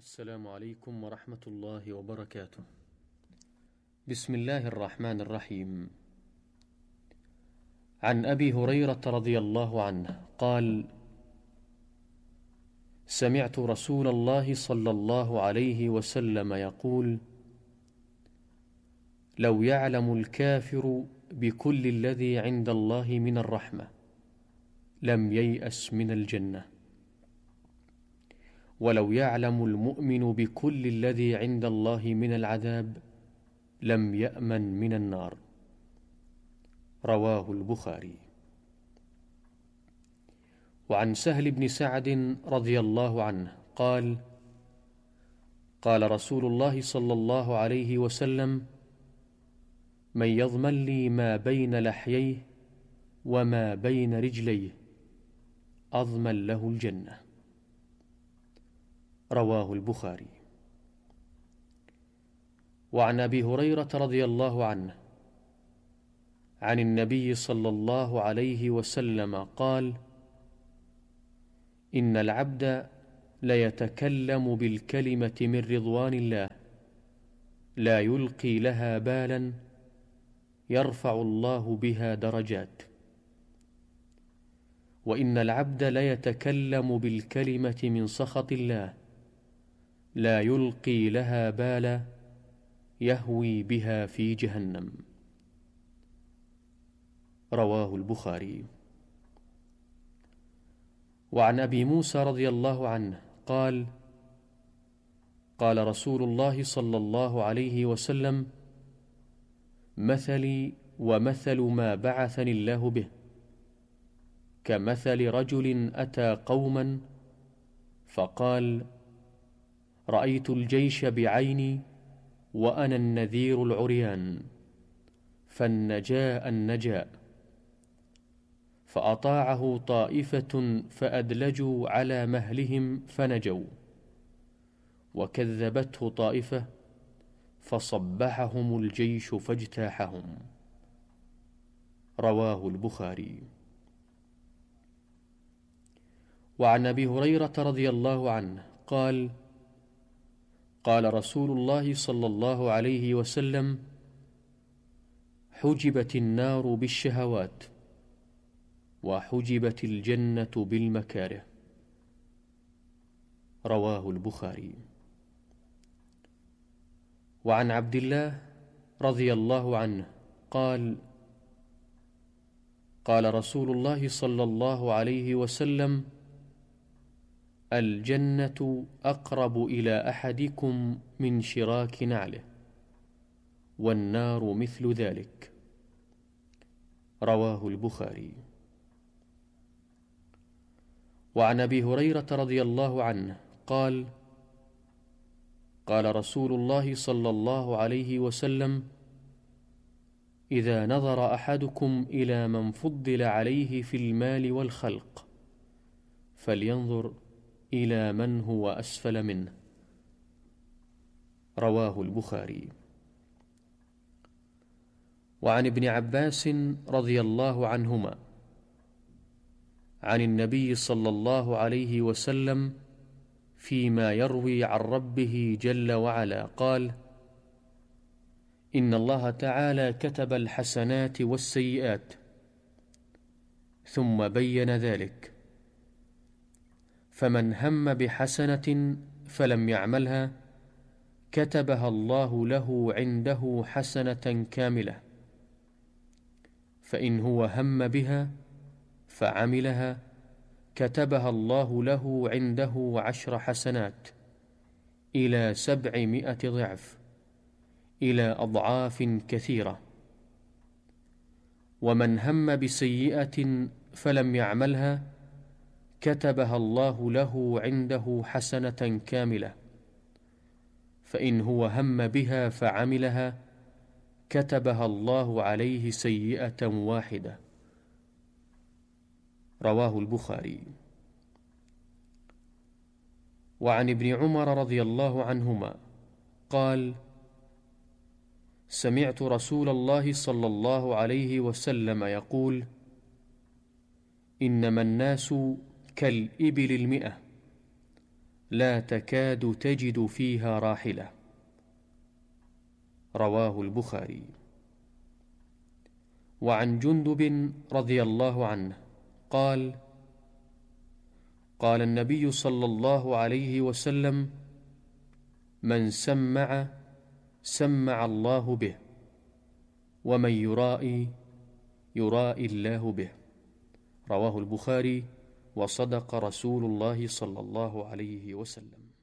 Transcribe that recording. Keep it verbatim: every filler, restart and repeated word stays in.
السلام عليكم ورحمة الله وبركاته. بسم الله الرحمن الرحيم. عن أبي هريرة رضي الله عنه قال: سمعت رسول الله صلى الله عليه وسلم يقول: لو يعلم الكافر بكل الذي عند الله من الرحمة لم ييأس من الجنة، ولو يعلم المؤمن بكل الذي عند الله من العذاب لم يأمن من النار. رواه البخاري. وعن سهل بن سعد رضي الله عنه قال: قال رسول الله صلى الله عليه وسلم: من يضمن لي ما بين لحييه وما بين رجليه أضمن له الجنة. رواه البخاري. وعن أبي هريرة رضي الله عنه عن النبي صلى الله عليه وسلم قال: إن العبد ليتكلم بالكلمة من رضوان الله لا يلقي لها بالا يرفع الله بها درجات، وإن العبد ليتكلم بالكلمة من سخط الله لا يلقي لها بالا يهوي بها في جهنم. رواه البخاري. وعن أبي موسى رضي الله عنه قال: قال رسول الله صلى الله عليه وسلم: مثلي ومثل ما بعثني الله به كمثل رجل أتى قوما فقال: رأيت الجيش بعيني وأنا النذير العريان، فالنجاء النجاء، فأطاعه طائفة فأدلجوا على مهلهم فنجوا، وكذبته طائفة فصبحهم الجيش فاجتاحهم. رواه البخاري. وعن أبي هريرة رضي الله عنه قال: قال رسول الله صلى الله عليه وسلم: حجبت النار بالشهوات وحجبت الجنة بالمكاره. رواه البخاري. وعن عبد الله رضي الله عنه قال: قال رسول الله صلى الله عليه وسلم: الجنة أقرب إلى أحدكم من شراك نعله، والنار مثل ذلك. رواه البخاري. وعن أبي هريرة رضي الله عنه قال: قال رسول الله صلى الله عليه وسلم: إذا نظر أحدكم إلى من فضل عليه في المال والخلق فلينظر إلى من هو أسفل منه. رواه البخاري. وعن ابن عباس رضي الله عنهما عن النبي صلى الله عليه وسلم فيما يروي عن ربه جل وعلا قال: إن الله تعالى كتب الحسنات والسيئات ثم بين ذلك، فمن هم بحسنة فلم يعملها كتبها الله له عنده حسنة كاملة، فإن هو هم بها فعملها كتبها الله له عنده عشر حسنات إلى سبعمائة ضعف إلى أضعاف كثيرة. ومن هم بسيئة فلم يعملها كتبها الله له عنده حسنة كاملة، فإن هو هم بها فعملها كتبها الله عليه سيئة واحدة. رواه البخاري. وعن ابن عمر رضي الله عنهما قال: سمعت رسول الله صلى الله عليه وسلم يقول: إنما الناس كالإبل المئة، لا تكاد تجد فيها راحلة. رواه البخاري. وعن جندب رضي الله عنه قال: قال النبي صلى الله عليه وسلم: من سمع سمع الله به، ومن يرائي يرائي الله به. رواه البخاري. وصدق رسول الله صلى الله عليه وسلم.